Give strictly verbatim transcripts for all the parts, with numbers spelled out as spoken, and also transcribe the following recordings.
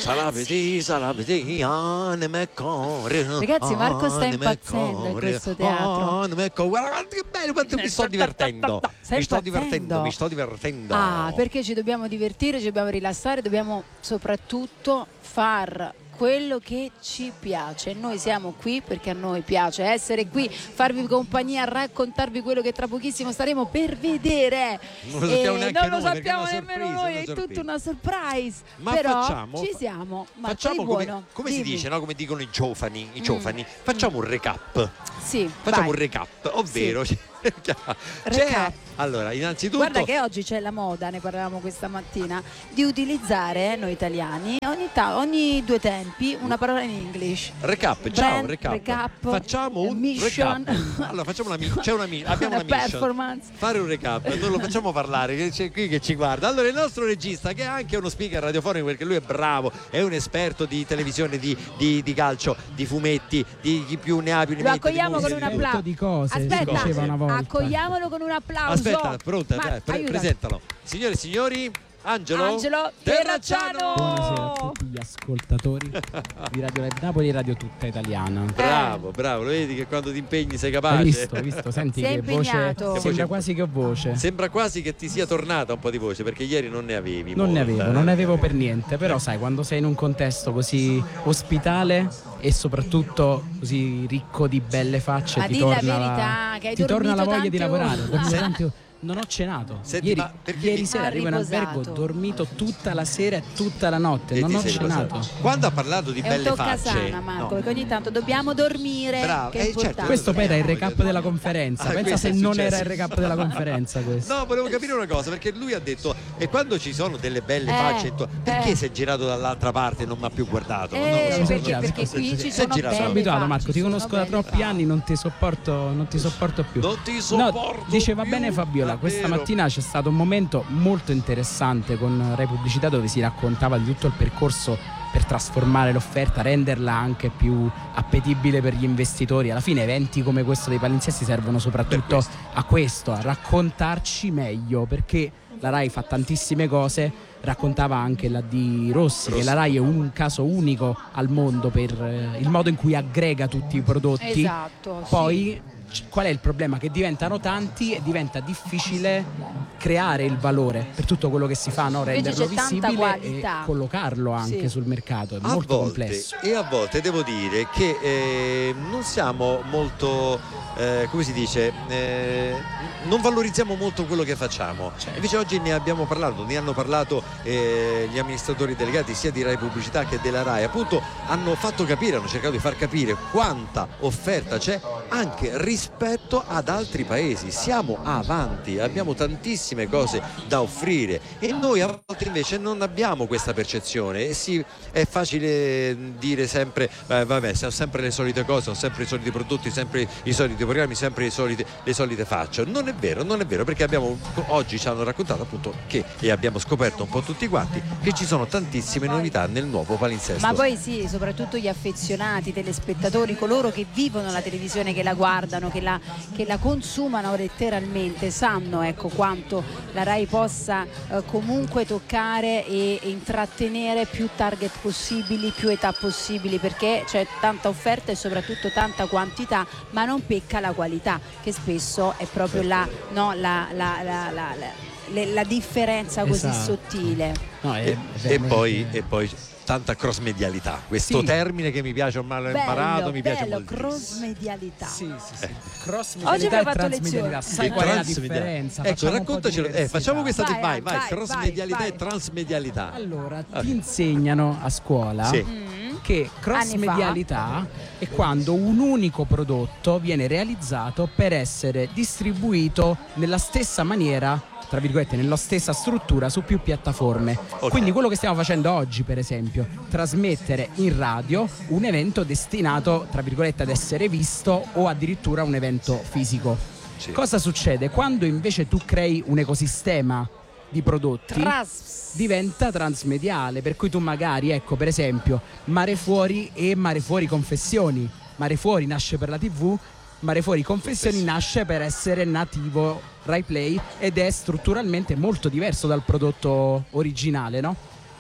Salabiti, salabiti, anime core. Ragazzi, Marco sta impazzendo in questo teatro. Anime core. Guarda che bello, quanto mi sto divertendo. Stai mi sto impazzendo? divertendo, mi sto divertendo. Ah, perché ci dobbiamo divertire, ci dobbiamo rilassare, dobbiamo soprattutto far quello che ci piace. Noi siamo qui perché a noi piace essere qui, farvi compagnia, raccontarvi quello che tra pochissimo staremo per vedere. Non lo sappiamo neanche non lo noi, sappiamo perché è una nemmeno sorpresa, noi, una è sorpresa. tutta una surprise. Ma però facciamo, ci siamo. Ma facciamo fai come, buono. come si Dimmi. dice, no? Come dicono i giovani, i giovani. Mm. Facciamo un recap. Sì, Facciamo vai. un recap, ovvero Sì. c'è, Recap. allora, innanzitutto Guarda che oggi c'è la moda, ne parlavamo questa mattina, di utilizzare noi italiani ogni, ta- ogni due tempi una parola in English. recap, ciao, Brand, recap. recap, Facciamo un mission. recap. Allora, facciamo una mi- c'è una mi- abbiamo una, Una mission. performance. Fare un recap, non lo facciamo parlare, che c'è qui che ci guarda. Allora, il nostro regista, che è anche uno speaker radiofonico, perché lui è bravo, è un esperto di televisione, di, di, di calcio, di fumetti, di chi più ne ha più ne Lo mette, di accogliamo con un musica. applauso. di cose, si Aspetta, diceva una volta. accogliamolo con un applauso. Aspetta, pronta, Ma- dai, pre- aiutami. presentalo. Signore e signori, Angelo, Angelo Terracciano. Buonasera a tutti gli ascoltatori di Radio Live Napoli e Radio Tutta Italiana. Bravo, bravo, lo vedi che quando ti impegni sei capace. Hai visto, hai visto? Senti Sei che voce, impegnato. Che sembra voce- quasi che ho voce. Sembra quasi che ti sia tornata un po' di voce, perché ieri non ne avevi. Non ne molta. avevo, non ne avevo per niente, però sai, quando sei in un contesto così ospitale e soprattutto così ricco di belle facce, Ma ti di la torna verità, che hai ti torna la dormito voglia di tante lavorare. ore. Ho dormito Sì. tante ore. Non ho cenato. Senti, ieri ma perché ieri mi- sera Ha arrivo in albergo, ho riposato. dormito tutta la sera e tutta la notte, E non ti ho sei cenato. riposato. Quando ha parlato di È un belle toccasana, facce, Marco, no. perché ogni tanto dobbiamo dormire. Bravo, che è eh, certo. importante. Questo poi era il recap Dobbiamo- della conferenza. Ah, Pensa questo se è non successo. era il recap della conferenza questo. No, volevo capire una cosa, perché lui ha detto, e quando ci sono delle belle Eh, facce, intorno- perché eh. si è girato dall'altra parte e non mi ha più guardato? Non lo Eh, so. Non perché, girato, perché si è qui girato. ci Si è sono girato. belle Sono abituato, facce, Marco, ti sono conosco da belle troppi facce. anni, non ti sopporto, non ti sopporto più. Non ti No, sopporto diceva più, bene Fabiola, questa davvero. mattina c'è stato un momento molto interessante con Rai Pubblicità dove si raccontava di tutto il percorso per trasformare l'offerta, renderla anche più appetibile per gli investitori. Alla fine eventi come questo dei palinsesti servono soprattutto a questo, a raccontarci meglio, perché la Rai fa tantissime cose. Raccontava anche la di Rossi, Rossi. che la Rai è un caso unico al mondo per eh, il modo in cui aggrega tutti i prodotti. Esatto, sì. Poi c- qual è il problema? Che diventano tanti e diventa difficile creare il valore per tutto quello che si fa, no? Invece Renderlo c'è tanta visibile qualità. e collocarlo anche Sì. sul mercato. È A molto volte, complesso. e a volte devo dire che eh, non siamo molto, eh, come si dice, eh, non valorizziamo molto quello che facciamo. Invece oggi ne abbiamo parlato, ne hanno parlato eh, gli amministratori delegati sia di Rai Pubblicità che della Rai, appunto hanno fatto capire, hanno cercato di far capire quanta offerta c'è anche rispetto ad altri paesi. Siamo avanti, abbiamo tantissime cose da offrire e noi a volte invece non abbiamo questa percezione e sì, è facile dire sempre eh, vabbè, sono sempre le solite cose, sono sempre i soliti prodotti, sempre i soliti programmi, sempre le solite, le solite facce. Non è vero, non è vero, perché abbiamo oggi ci hanno raccontato appunto che, e abbiamo scoperto un po' tutti quanti, che ci sono tantissime novità nel nuovo palinsesto. Ma poi sì, soprattutto gli affezionati, i telespettatori, coloro che vivono la televisione, che la guardano, che la, che la consumano letteralmente, sanno ecco quanto la Rai possa eh, comunque toccare e, e intrattenere più target possibili, più età possibili, perché c'è tanta offerta e soprattutto tanta quantità, ma non pecca la qualità, che spesso è proprio la, no, la, la, la, la, la, le- la differenza così Esatto. sottile. No, è- e, è e veramente- poi, e poi tanta cross medialità, questo Sì. termine che mi piace, ormai l'ho imparato, mi piace bello, molto. cross medialità. Sì, sì, sì. Cross Oggi medialità abbiamo e fatto transmedialità. lezione. Sai E qual è la transmedialità. differenza? Ecco, Facciamo un po' di raccontacelo, eh, diversità. facciamo questa Vai, vai, vai, vai, cross vai, medialità vai. e transmedialità. Allora, Ah. ti insegnano a scuola Sì. Mm. che cross Anni fa. medialità è quando un unico prodotto viene realizzato per essere distribuito nella stessa maniera, tra virgolette, nella stessa struttura su più piattaforme. Ok. Quindi quello che stiamo facendo oggi, per esempio, trasmettere in radio un evento destinato, tra virgolette, ad essere visto o addirittura un evento fisico. Sì. Cosa succede? Quando invece tu crei un ecosistema di prodotti, Tras- diventa transmediale, per cui tu magari, ecco, per esempio, Mare Fuori e Mare Fuori Confessioni. Mare Fuori nasce per la tivù, Mare Fuori Confessioni nasce per essere nativo Rai Play ed è strutturalmente molto diverso dal prodotto originale, no?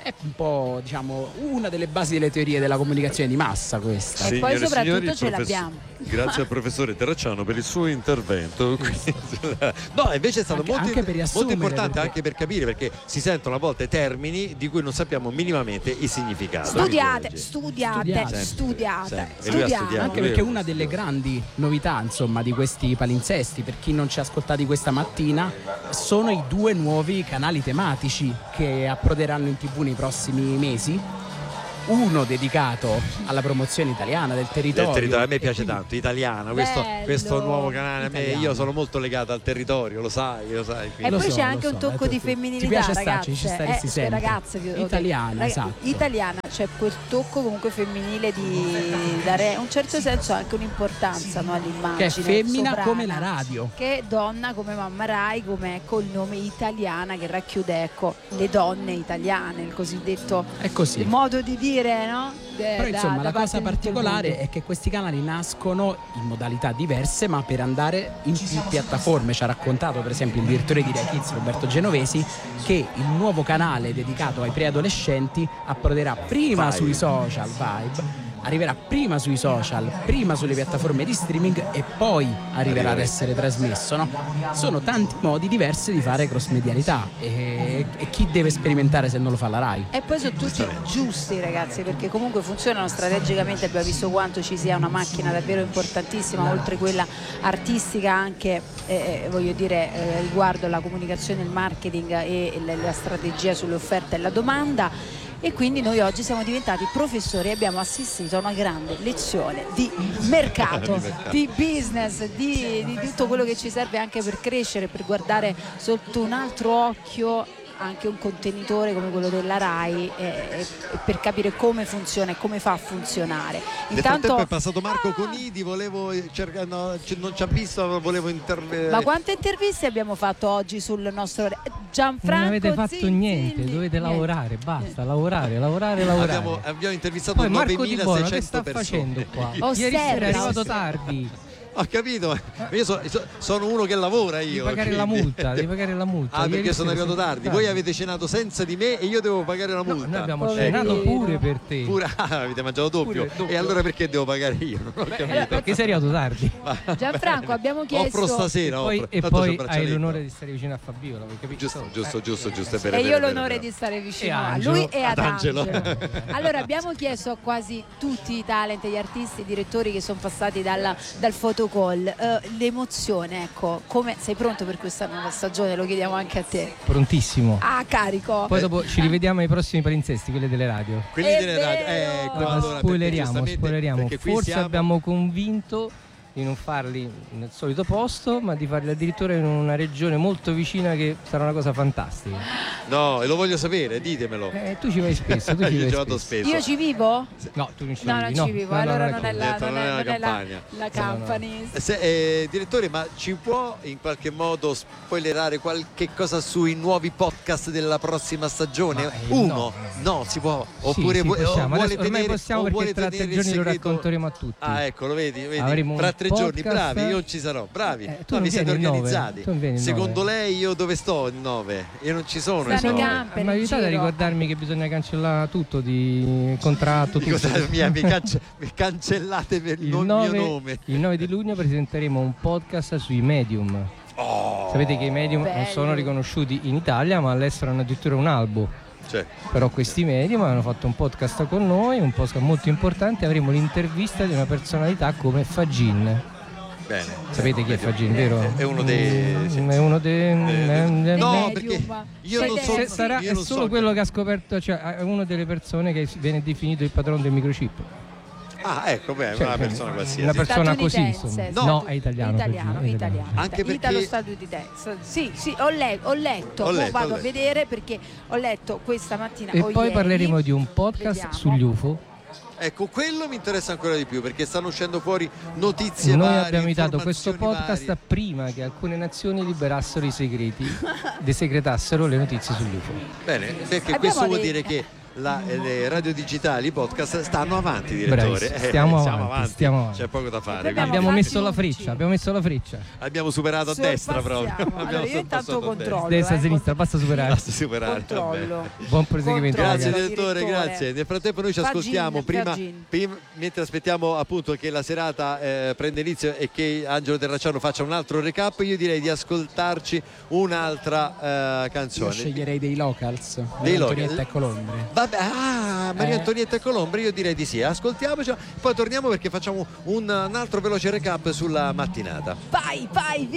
È un po', diciamo, una delle basi delle teorie della comunicazione di massa questa. E poi Signore e soprattutto signori, ce profess- l'abbiamo. Grazie al professore Terracciano per il suo intervento. No, invece è stato Anche- molto, anche per riassumere, molto importante, perché- anche per capire, perché si sentono a volte termini di cui non sappiamo minimamente il significato. Studiate, Oggi. studiate, Studiate. studiate, Sempre. E lui ha studiamo. studiato. Anche perché una delle grandi novità, insomma, di questi palinsesti, per chi non ci ha ascoltati questa mattina, sono i due nuovi canali tematici che approderanno in tivù nei prossimi mesi. Uno dedicato alla promozione italiana del territorio. Del territorio, a me e piace quindi- tanto, italiano, questo, Bello. questo nuovo canale, a me, Italiano. io sono molto legato al territorio, lo sai, lo sai. E quindi- Lo poi so, c'è lo anche so, un tocco eh, di ti- femminilità, ti piace ragazze. starci, ci staresti Eh, sempre. ragazze, vi- Italiana, rag- esatto. Italiana, c'è quel tocco comunque femminile di dare un certo senso anche un'importanza, no, all'immagine. Che è femmina sovrana, come la radio. che è donna come Mamma Rai, come ecco il nome italiana che racchiude ecco le donne italiane, il cosiddetto È così. il modo di dire, no? De- Però da- insomma da la parte cosa di tutto il particolare mondo. è che questi canali nascono in modalità diverse, ma per andare in più piattaforme. Ci ha raccontato per esempio il direttore di Rai Kids, Roberto Genovesi, che il nuovo canale dedicato ai preadolescenti approderà prima Vibe. sui social, Vibe, arriverà prima sui social, prima sulle piattaforme di streaming e poi arriverà ad essere trasmesso, no? Sono tanti modi diversi di fare cross medialità e, e chi deve sperimentare se non lo fa la Rai? E poi sono tutti giusti, ragazzi, perché comunque funzionano strategicamente. Abbiamo visto quanto ci sia una macchina davvero importantissima, oltre quella artistica, anche eh, voglio dire eh, riguardo la comunicazione, il marketing e la, la strategia sull'offerta e la domanda. E quindi noi oggi siamo diventati professori e abbiamo assistito a una grande lezione di mercato, di business, di, di tutto quello che ci serve anche per crescere, per guardare sotto un altro occhio anche un contenitore come quello della Rai e, e per capire come funziona e come fa a funzionare. Nel frattempo è passato Marco Conidi, volevo cercare, no, c- non ci ha visto, volevo intervenire. Ma quante interviste abbiamo fatto oggi sul nostro Gianfranco? Non avete fatto Zilli, niente, Zilli. dovete Niente. lavorare, basta, lavorare, lavorare, lavorare. Abbiamo, abbiamo intervistato Poi Marco Di Buono che novemilaseicento sta persone. facendo qua? Osserva, Ieri sera è arrivato osserva. tardi. Ho capito, ma io so- so- sono uno che lavora io. Devi pagare la quindi- multa, devi pagare la multa. Ah, Ieri perché sono sera arrivato sei tardi. Voi avete cenato senza di me e io devo pagare la No, multa. noi abbiamo Poverino. cenato pure per te. Pure, ah, avete mangiato doppio. Pure doppio. E allora perché devo pagare io? Non ho capito. Perché sei arrivato tardi. Gianfranco, abbiamo chiesto Offro stasera. Poi- offro. e Tanto c'ho poi il hai braccialetto. l'onore di stare vicino a Fabiola, vuoi capire? Giusto, giusto, giusto, giusto. è vero, e è io vero, è vero, l'onore è di vero. stare vicino E a Angelo. lui e ad Ad Angelo. Angelo. Allora abbiamo chiesto a quasi tutti i talent, gli artisti, i direttori che sono passati dalla- dal photocall eh, l'emozione, ecco, come sei pronto per questa nuova stagione? Lo chiediamo anche a te. Prontissimo. Ah, carico. Poi dopo ci rivediamo ai prossimi palinsesti, quelli delle radio. Quelli È delle radio. vero. Ecco, Guarda, allora, perché spoileriamo, giustamente- spoileriamo. perché qui Forse siamo- abbiamo convinto di non farli nel solito posto, ma di farli addirittura in una regione molto vicina che sarà una cosa fantastica. No, e lo voglio sapere, ditemelo. Eh, tu ci vai spesso, tu ci Io vai ci vado spesso. spesso. Io ci vivo? No, tu non ci No, vivi, non ci vivo, allora non è così. la, Detto, non non è è, la non è la, campagna. la No, no, no. company. Se- eh, direttore, ma ci può in qualche modo spoilerare qualche cosa sui nuovi podcast della prossima stagione? Ma, eh, Uno? no. No, si può? Sì, Oppure sì, vu- o possiamo. vuole Adesso ormai tenere, possiamo o perché vuole tra tre tenere il giorni lo segreto? racconteremo a tutti. Ah, ecco, lo vedi, vedi? Avremo un Tra tre giorni, podcast. bravi, io non ci sarò, bravi. Eh, No, tu non vi siete vieni il nove, organizzati. tu non vieni il Secondo nove. lei io dove sto il nove? Io non ci sono il Stanno nove. in camper, Ma in aiutate a giro. ricordarmi che bisogna cancellare tutto di contratto, tutto. Cosa mia, mi, cance- mi cancellate per il, Il non- nove, mio nome. il nove di luglio presenteremo un podcast sui medium. Oh, Sapete che i medium non bello. sono riconosciuti in Italia, ma all'estero hanno addirittura un albo. cioè, Però questi medium hanno fatto un podcast con noi, un podcast molto importante. Avremo l'intervista di una personalità come Fagin. bene. Sapete chi è Fagin, vero? È uno dei... sì. Mm, È uno dei. Eh, no, medium. perché io Sei non te- so... Se sarà, io è non solo so quello che ha scoperto, cioè è una delle persone che viene definito il padrone del microchip. Ah, ecco, beh, Cioè, una persona qualsiasi. una persona così, Statunitense, insomma. sì. No, è italiano. Italiano, Fagin, è italiano. Anche perché- Italo-statunitense. Sì, sì, ho, le- ho letto, Ho mo letto, vado ho a letto. vedere perché ho letto questa mattina E o poi ieri. parleremo di un podcast Vediamo. sugli U F O. Ecco, quello mi interessa ancora di più perché stanno uscendo fuori notizie Noi varie, abbiamo invitato questo informazioni podcast varie. prima che alcune nazioni liberassero i segreti, desegretassero le notizie sugli U F O. Bene, perché Abbiamo questo vuol dei- dire che la, le radio digitali, i podcast stanno avanti, direttore. Bravissimo, stiamo Eh, avanti, avanti, stiamo avanti. c'è poco da fare. Abbiamo quindi Abbiamo fatti messo la undici. freccia, abbiamo messo la freccia. abbiamo superato a destra proprio. Sorpassiamo. Abbiamo Allora, io intanto sorpassato a destra. controllo. Destra, eh, sinistra, basta superare. Basta superare. Controllo. vabbè. Buon proseguimento, Grazie ragazzi. direttore, Direttore. grazie. Nel frattempo noi ci Fagin, ascoltiamo prima, Fagin. prima- mentre aspettiamo appunto che la serata eh, prenda inizio e che Angelo Terracciano faccia un altro recap, io direi di ascoltarci un'altra eh, Io canzone. sceglierei dei locals, Dei Maria Antonietta local. e Colombri. Vabbè, ah, Maria Eh. Antonietta e Colombri, io direi di sì, ascoltiamoci, poi torniamo perché facciamo un, un altro veloce recap sulla mattinata. Vai, vai,